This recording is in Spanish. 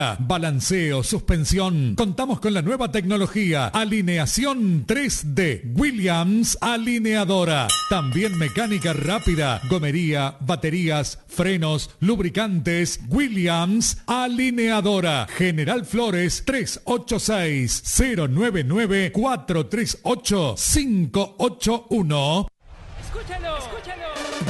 Balanceo, suspensión. Contamos con la nueva tecnología. Alineación 3D. Williams Alineadora. También mecánica rápida. Gomería, baterías, frenos, lubricantes. Williams Alineadora. General Flores 386 099 438 581.